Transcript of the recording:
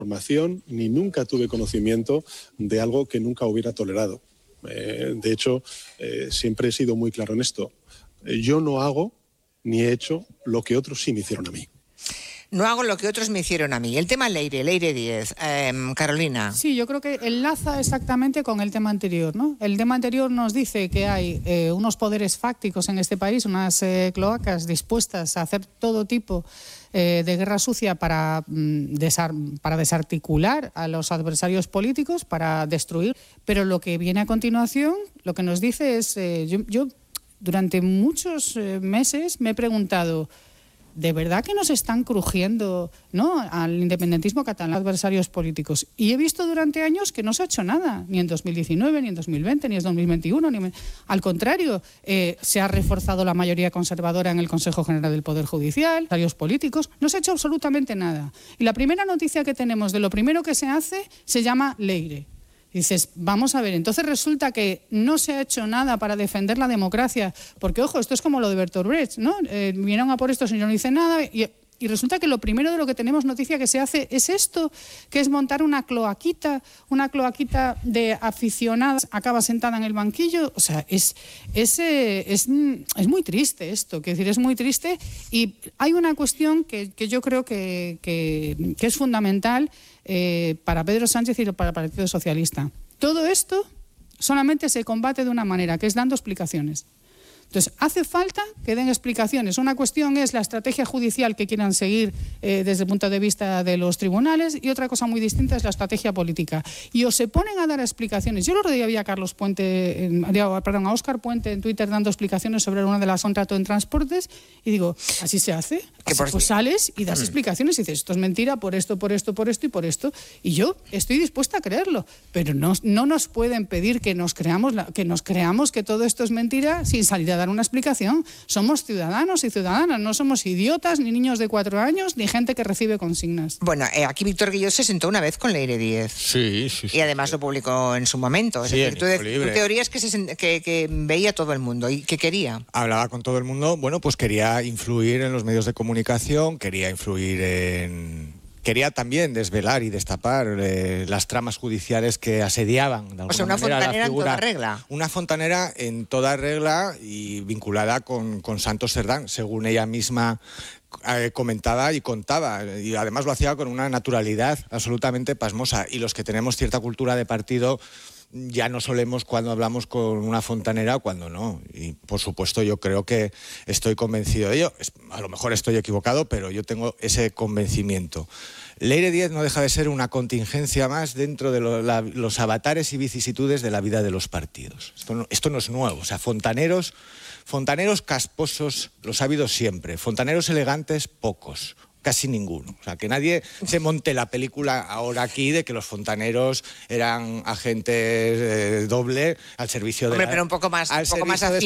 información ni nunca tuve conocimiento de algo que nunca hubiera tolerado. De hecho, siempre he sido muy claro en esto. Yo no hago ni he hecho lo que otros sí me hicieron a mí. No hago lo que otros me hicieron a mí. El tema Leire Díez. Carolina. Sí, yo creo que enlaza exactamente con el tema anterior, ¿no? El tema anterior nos dice que hay unos poderes fácticos en este país, unas cloacas dispuestas a hacer todo tipo de guerra sucia para desarticular a los adversarios políticos, para destruir. Pero lo que viene a continuación, lo que nos dice es... yo durante muchos meses me he preguntado... ¿De verdad que nos están crujiendo, ¿no?, al independentismo catalán, adversarios políticos? Y he visto durante años que no se ha hecho nada, ni en 2019, ni en 2020, ni en 2021. Al contrario, se ha reforzado la mayoría conservadora en el Consejo General del Poder Judicial, adversarios políticos. No se ha hecho absolutamente nada. Y la primera noticia que tenemos de lo primero que se hace se llama Leire. Y dices, vamos a ver, entonces resulta que no se ha hecho nada para defender la democracia, porque, ojo, esto es como lo de Bertolt Brecht, ¿no? Vinieron a por esto, señor, no dice nada, y resulta que lo primero de lo que tenemos noticia que se hace es esto, que es montar una cloaquita de aficionados, acaba sentada en el banquillo. O sea, es muy triste esto, quiero decir, es muy triste. Y hay una cuestión que yo creo que es fundamental para Pedro Sánchez y para el Partido Socialista. Todo esto solamente se combate de una manera, que es dando explicaciones. Entonces, hace falta que den explicaciones. Una cuestión es la estrategia judicial que quieran seguir desde el punto de vista de los tribunales, y otra cosa muy distinta es la estrategia política. Y o se ponen a dar explicaciones. Yo lo otro día vi a Óscar Puente en Twitter dando explicaciones sobre una de las contratos en transportes, y digo, ¿así se hace? Así, pues sales y das explicaciones y dices, esto es mentira por esto, por esto, por esto y por esto. Y yo estoy dispuesta a creerlo, pero no nos pueden pedir que nos creamos que todo esto es mentira sin salir a dar una explicación. Somos ciudadanos y ciudadanas, no somos idiotas, ni niños de 4 años, ni gente que recibe consignas. Bueno, aquí Víctor Guillot se sentó una vez con Leire Díez. Sí. Y además lo publicó en su momento. Es decir, tu teoría es que veía todo el mundo y que quería. Hablaba con todo el mundo. Bueno, pues quería influir en los medios de comunicación, quería también desvelar y destapar las tramas judiciales que asediaban de alguna una manera fontanera la figura. En toda regla. Una fontanera en toda regla y vinculada con Santos Cerdán, según ella misma comentaba y contaba. Y además lo hacía con una naturalidad absolutamente pasmosa. Y los que tenemos cierta cultura de partido ya no solemos cuando hablamos con una fontanera o cuando no. Y por supuesto yo creo que estoy convencido de ello. A lo mejor estoy equivocado, pero yo tengo ese convencimiento. Leire Díez no deja de ser una contingencia más dentro de los avatares y vicisitudes de la vida de los partidos. Esto no es nuevo. O sea, fontaneros casposos los ha habido siempre. Fontaneros elegantes, pocos. Casi ninguno. O sea, que nadie se monte la película ahora aquí de que los fontaneros eran agentes doble al servicio de pero un poco más